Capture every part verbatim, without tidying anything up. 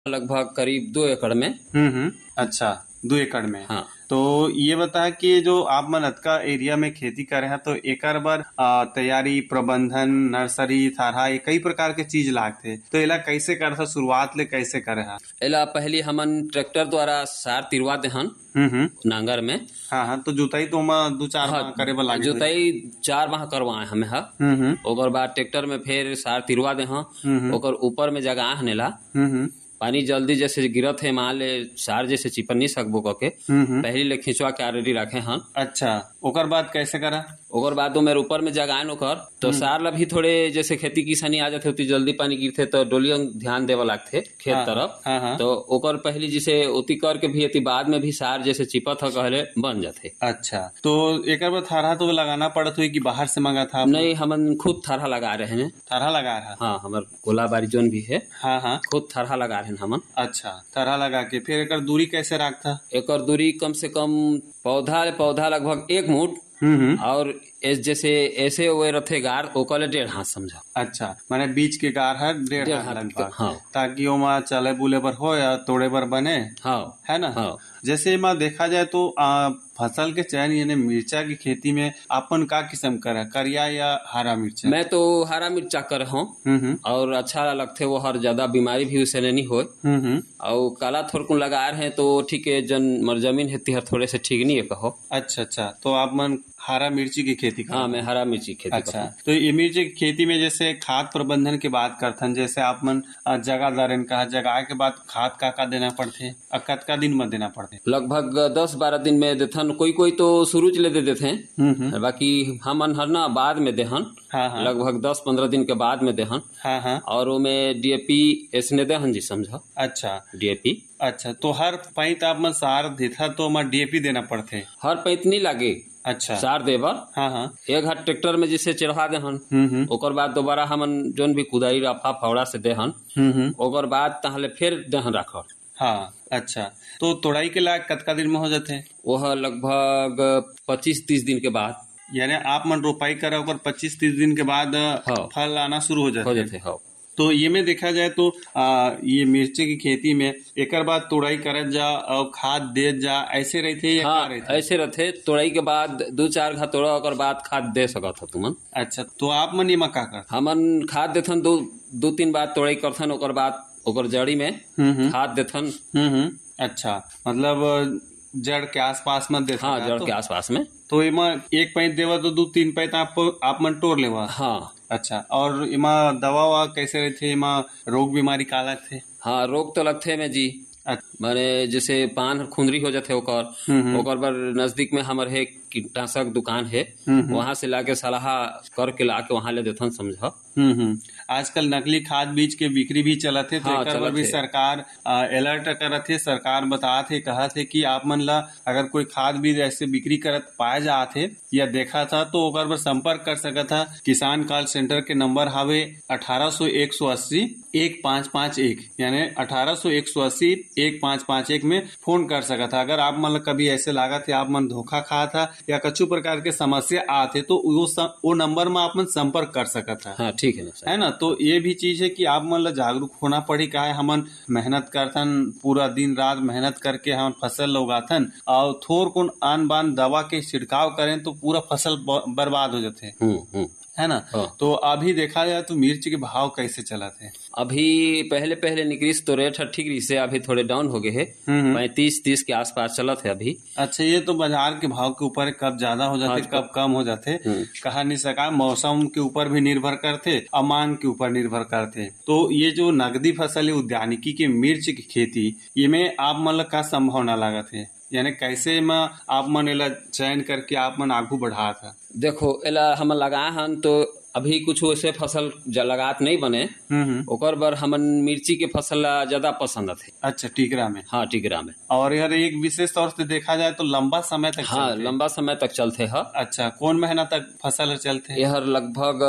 लगभग करीब दो एकड़ में। हम्म हम्म अच्छा, दो एकड़ में। हाँ। तो ये बता कि जो आप मन अतका एरिया में खेती करे हैं तो एकर बर आ, तैयारी, प्रबंधन, नर्सरी, थारहा, ये कई प्रकार के चीज लागते, तो एला कैसे करथा, शुरुआत ले कैसे करे हा? एला पहली हमन ट्रैक्टर द्वारा सार तिरवा देहन हम्म हम्म नांगर में। हाँ हाँ, तो जुताई तो ओमा दो चार हाँ, माह करे बर लागे। जोताई चार माह करवाए हमें हा। हम्म हम्म ओकर बाद ट्रैक्टर में फिर सार तिरवा दे हाँ। हम्म ओकर ऊपर में जगह हनेला हम्म हम्म पानी जल्दी जैसे गिरत है मान ले सार जैसे चिपन नहीं सकबो करके हम्म हम्म पहले ले खिंचवा के ऑलरेडी रखे हन। अच्छा, ओकर बाद कैसे करा? ओकर बाद तो मेरे ऊपर में जगाए ओकर तो सार ला भी थोड़े जैसे खेती किसानी आ जाते होती जल्दी पानी गिरते तो डोलियों ध्यान देवा लागते खेत हाँ, तरफ। हाँ, हाँ। तो ओकर पहली जैसे उती करके भी अति बाद में भी सार जैसे चिपत ह कहले बन जाते। अच्छा, तो एकर बाद थारहा तो लगाना पड़त हुई कि बाहर से मंगा था? नहीं, हमन खुद थरहा लगा रहे हैं। थारहा लगा रहा? हाँ, हमार गोलाबारी जोन भी है। हाँ हाँ, खुद थरहा लगा रहे हैं हमन। अच्छा, तरह लगा के फिर एकर दूरी कैसे रखता? एकर दूरी कम से कम पौधा ले पौधा लगभग एक मुठ हम्म हम्म और एस जैसे ऐसे हुए रथे गार ओकर डेढ़ हाथ समझा। अच्छा, माने बीच के गार है डेढ़ डेढ़ हाथ हाथ लगभग। हाँ। ताकि ओमा चले बुले बर हो या तोड़े बर बने। हाँ है ना? हाँ। जैसे एमा देखा जाए तो आ, फसल के चयन यानी मिर्चा की खेती में आपन का किस्म करे, करिया या हरा मिर्चा? मैं तो हरा मिर्चा कर हूँ हम्म हम्म और अच्छा लगते वो हर ज्यादा बीमारी भी उसे नहीं हो। हम्म हम्म और काला थोड़कुन लगा रहे हैं तो ठीक है, जन मर जमीन है तिहर थोड़े से ठीक नहीं है कहो। अच्छा अच्छा, तो आप मन हरा मिर्ची की खेती कर? हाँ, मैं हरा मिर्ची खेती अच्छा, करता हूँ। तो ये मिर्ची की खेती में जैसे खाद प्रबंधन की बात करथन, जैसे आप मन अ, जगह दारन कहा, जगह के बाद खाद का का देना पड़ते और कतका दिन में देना पड़ते? लगभग दस बारह दिन में देथन, कोई कोई तो शुरू ले दे देते हम्म हम्म हैं, बाकी हमन हर ना बाद में देहन। हाँ हाँ लगभग दस पंद्रह दिन के बाद में देहन। हाँ हाँ, और उमे डीएपी ऐसने देहन जी समझा। अच्छा डीएपी अच्छा, तो हर पैंत आप मन सार देथा तो मैं डीएपी देना पड़ते? हर पैंत नहीं लागे अच्छा, सार देबर। हाँ हाँ, एक हाथ ट्रैक्टर में जैसे चढ़ा देहन, हम्म हम्म ओकर बाद दोबारा हमन जोन भी कुदाई रफा फौड़ा से देहन, हम्म हम्म ओकर बाद तहले फिर देहन रख। हाँ, अच्छा, तो तोड़ाई के लायक कतका दिन में हो जाते? वह लगभग पच्चीस तीस दिन के बाद। यानी आप मन रोपाई करे ओकर पच्चीस तीस दिन के बाद हाँ। फल आना शुरू हो जाते? हो जाते हाँ। तो ये में देखा जाए तो आ, ये मिर्ची की खेती में एकर बाद तोड़ाई करत जा और खाद दे जा, ऐसे रहते या हाँ, क्या रहते? ऐसे रहते। तोड़ाई के बाद दो चार घा तोड़ा ओकर बाद खाद दे सकत हो तुमन। अच्छा, तो आप मन ये मका कर? हमन खाद देथन दो दो तीन बार तोड़ाई करथन, ओकर बाद ओकर जड़ी में हम्म हम्म खाद देथन। हम्म हम्म अच्छा, मतलब जड़ के आसपास में देता? हाँ, जड़ तो, के आसपास में। तो इमा एक पैंत देवा तो दो तीन पैंत आप आप मन तोड़ लेवा? हाँ। अच्छा, और इमा दवा ववा कैसे रहते? इमा रोग बीमारी का लगते? हाँ, रोग तो लगते में जी। अच्छा, माने जैसे पान खुंदरी हो जाते ओकर हम्म हम्म ओकर पर नजदीक में हमर है कीटनाशक दुकान है, हम्म हम्म वहां से लाके सलाह करके लाके वहां ले देथन समझा। हम्म हम्म आजकल नकली खाद बीज के बिक्री भी चलत है, तो हाँ, एकर बर चलत भी है। सरकार अलर्ट करत है। सरकार बतात है, कहत है कि आप मन ला अगर कोई खाद बीज ऐसे बिक्री करत पाए जात है या देखा था तो ओकर बर संपर्क कर सकत था। किसान कॉल सेंटर के नंबर हावे अठारह सौ एक सौ अस्सी एक पाँच पाँच एक, यानी अठारह सौ एक सौ अस्सी एक पाँच पाँच एक में फोन कर सकत था। अगर आप मन ला कभी ऐसे लागत है आप मन धोखा खा था या कछु प्रकार के समस्या आते तो वो वो नंबर में आप मन संपर्क कर सकत था। हाँ, ठीक है ना सर। है ना? तो ये भी चीज है कि आप मन ला जागरूक होना पड़ी। का है हमन मेहनत करथन, पूरा दिन रात मेहनत करके हम फसल उगाथन और थोर कोन आन बान दवा के छिड़काव करें तो पूरा फसल बर्बाद हो जाते, हम्म हम्म है ना? हाँ। तो अभी देखा जाए तो मिर्च के भाव कैसे चलाते हैं? अभी पहले पहले निकरीस तो रेट ठीक रही से अभी थोड़े डाउन हो गए है, पैंतीस तीस के आसपास चलत है अभी। अच्छा, ये तो बाजार के भाव के ऊपर कब ज्यादा हो जाते कब कम हो जाते कहा नहीं सका। मौसम के ऊपर भी निर्भर करते और मांग के ऊपर निर्भर करते। तो ये जो नगदी फसल है उद्यानिकी के मिर्च की खेती, ये में आप मन का संभावना लागत है, यानी कैसे में आप मन एला चयन करके आप मन आगू बढ़ा था? देखो एला हम लगाए हन तो अभी कुछ वैसे फसल लगात नहीं बने, ओकर बर हमन मिर्ची के फसल ज्यादा पसंद है। अच्छा, टिकरा में? हाँ, टिकरा में। और यार एक विशेष तौर से देखा जाए तो लंबा समय तक हाँ, लंबा समय तक चलते है। अच्छा, कौन महीना तक फसल चलते? यह लगभग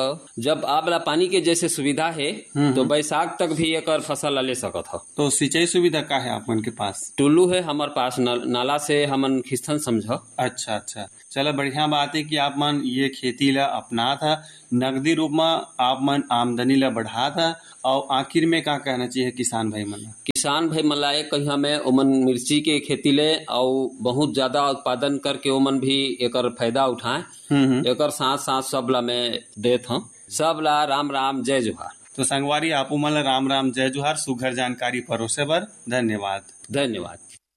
जब आपला पानी के जैसे सुविधा है तो बैसाख तक भी एक फसल ले सकत है। तो सिंचाई सुविधा का है आप मन के पास? टुल्लू है हमारे पास, नाला से हमन खिस्तन समझ। अच्छा अच्छा, चलो बढ़िया बात है कि आप मन ये खेती ला अपना था नगदी रूप में आप मन आमदनी ला बढ़ात है और आखिर में का कहना चाहिए किसान भाई मन? किसान भाई मन ला एक कहिया में ओमन मिर्ची के खेती ले और बहुत ज्यादा उत्पादन करके ओमन भी एकर फायदा उठाए। एकर साथ साथ सब ला मैं देत हूँ। सब ला राम राम जय जोहार। तो संगवारी आपू मन ला राम राम जय जोहार। सुघर जानकारी परोसे बर धन्यवाद। धन्यवाद।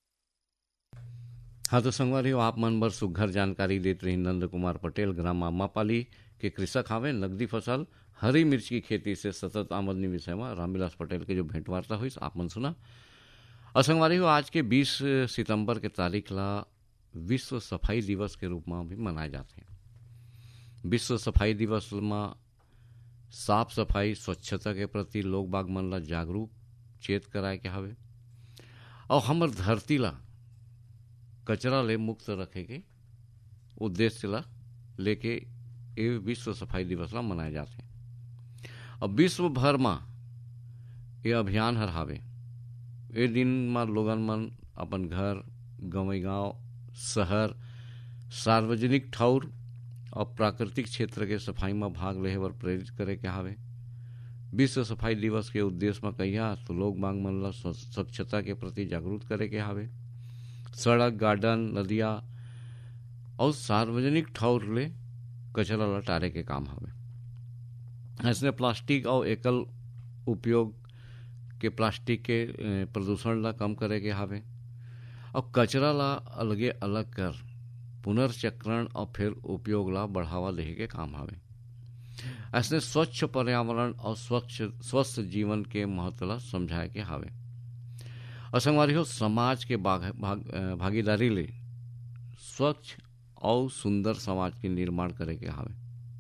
हाँ तो संगवारी आप मन बर सुघर जानकारी देते रही नंद कुमार पटेल ग्राम आमापाली के कृषक हावे। नगदी फसल हरी मिर्च की खेती से सतत आमदनी विषय में रामविलास पटेल के जो भेंटवार्ता हुई आप मन सुना। और संगवारी हो आज के बीस सितंबर के तारीख ला विश्व सफाई दिवस के रूप में भी मनाए जाते हैं। विश्व सफाई दिवस में साफ सफाई स्वच्छता के प्रति लोग बाग मन ला जागरूक चेत कराए के हवे और हमर धरती ला कचरा ले मुक्त रखे के उद्देश्य ला लेके ये विश्व सफाई दिवस ला मनाए जाते हैं। अब विश्व भर में ये अभियान हर हावे। ये दिन में लोगन मन अपन घर, गंवई गांव, शहर, सार्वजनिक ठौर और प्राकृतिक क्षेत्र के सफाई में भाग लेहे बर प्रेरित करे के हावे। विश्व सफाई दिवस के उद्देश्य में कहिया तो लोग बाग मन ला स्वच्छता के प्रति जागरूक करे के हावे। सड़क, गार्डन, नदिया और सार्वजनिक ठौर ले कचरा ला टारे के काम हवे। ऐसने प्लास्टिक और एकल उपयोग के प्लास्टिक के प्रदूषण ला कम करे के हावे और कचरा ला अलगे अलग कर पुनर्चक्रण और फिर उपयोग ला बढ़ावा देहे के काम हावे। ऐसने स्वच्छ पर्यावरण और स्वच्छ स्वस्थ जीवन के महत्व ला समझाए के हावे। और संगवारी हो समाज के भाग, भाग, भागीदारी ले स्वच्छ और सुंदर समाज के निर्माण करे के हावे।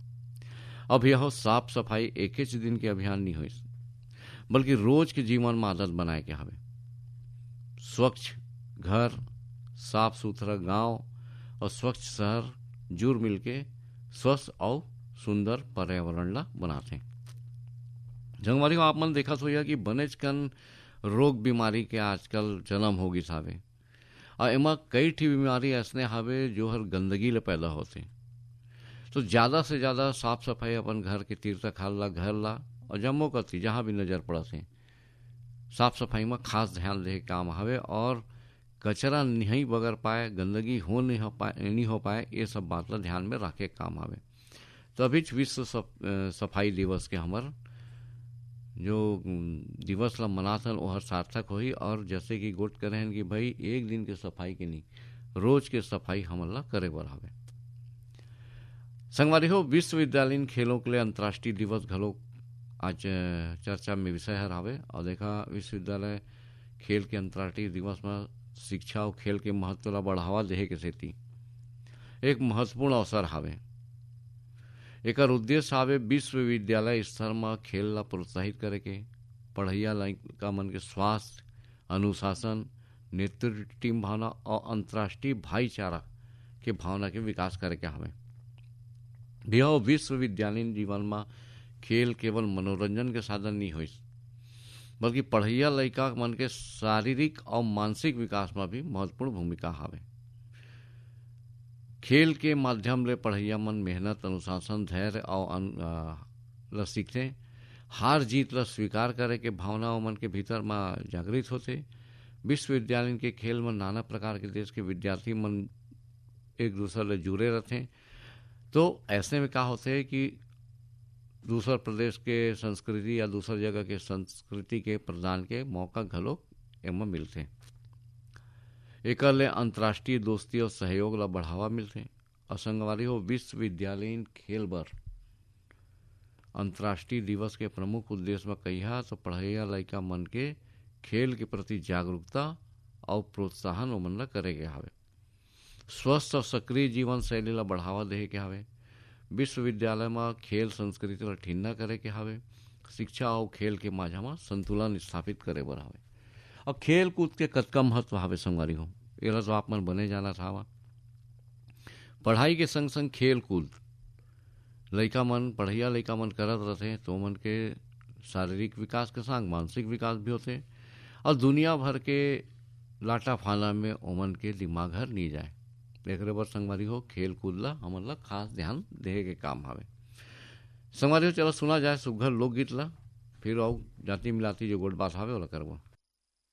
अब यह साफ सफाई एक ही दिन के अभियान नहीं हुई बल्कि रोज के जीवन में आदत बनाए के हावे। स्वच्छ घर, साफ सुथरा गांव और स्वच्छ शहर जुड़ मिलके स्वस्थ और सुंदर पर्यावरण ला बनाते हैं। जंगवारी आप मन देखा तो यह कि बनेच कन रोग बीमारी के आजकल जन्म होगी हावे और एमा कई ठी बीमारी ऐसने हावे जो हर गंदगी ले पैदा होते। तो ज्यादा से ज्यादा साफ सफाई अपन घर के तीर्थ खाल ला, घर ला और जम्मो करती जहां भी नजर पड़ा से साफ सफाई में खास ध्यान दे काम हावे और कचरा नहीं बगर पाए, गंदगी हो नहीं हो पाए नहीं हो पाए ये सब बात ला ध्यान में रखे काम हावे। तो अभी विश्व सफाई दिवस के हमार जो दिवस ला मनाथन वो हर सार्थक होई और जैसे कि गोट करें कि भाई एक दिन के सफाई के नहीं रोज के सफाई हमला करे बर हवे। संगवारी हो विश्वविद्यालयीन खेलों के लिए अंतर्राष्ट्रीय दिवस घलो आज चर्चा में विषय हर हवे। और देखा विश्वविद्यालय खेल के अंतर्राष्ट्रीय दिवस में शिक्षा और खेल के महत्व ला बढ़ावा देहे के सेती एक महत्वपूर्ण अवसर हावे। एकर उद्देश्य हावे विश्वविद्यालय स्तर में खेल ला प्रोत्साहित करे के, पढ़ैया लड़का मन के स्वास्थ्य, अनुशासन, नेतृत्व टीम भावना और अंतर्राष्ट्रीय भाईचारा के भावना के विकास करे के हवे। यह विश्वविद्यालयीन जीवन में खेल केवल मनोरंजन के साधन नहीं होइस बल्कि पढ़ैया लड़का मन के शारीरिक और मानसिक विकास में भी महत्वपूर्ण भूमिका हावे। खेल के माध्यम ले पढ़ैया मन मेहनत, अनुशासन, धैर्य और ल सीखते। हार जीत ला स्वीकार करे के भावना मन के भीतर में जागृत होते। विश्वविद्यालय के खेल में नाना प्रकार के देश के विद्यार्थी मन एक दूसरे ले जुड़े रहते। तो ऐसे में क्या होते है कि दूसर प्रदेश के संस्कृति या दूसर जगह के संस्कृति के प्रदान के मौका घलो एमा मिलते। एक अंतर्राष्ट्रीय दोस्ती और सहयोग ला बढ़ावा मिलते। और संगवारी हो विश्वविद्यालयीन खेल बर अंतर्राष्ट्रीय दिवस के प्रमुख उद्देश्य में कहिया तो पढ़ैया लड़का मन के खेल के प्रति जागरूकता और प्रोत्साहन ओमन ला करे के हावे। स्वस्थ और सक्रिय जीवन शैली ला बढ़ावा दे के हावे। विश्वविद्यालय में खेल संस्कृति ला ठिन्ना करे के हावे। शिक्षा और खेल के माझा में संतुलन स्थापित करे बर हावे। अब खेल कूद के कतका महत्व हावे संगवारी हो एला तो आप मन बने जाना था। पढ़ाई के संग संग खेल कूद लड़का मन पढ़ैया लड़का मन करत रहते तो मन के शारीरिक विकास के संग मानसिक विकास भी होते और दुनिया भर के लाटा फाना में ओमन के दिमाग हर नहीं जाए। एक बार संगवारी हो खेल कूद ला हमन ला खास ध्यान दे के काम हावे। संगवारी चलो सुना जाए सुघर लोकगीत ला फिर आओ जाति मिलाती जो गोट बात हावे वाला करबो।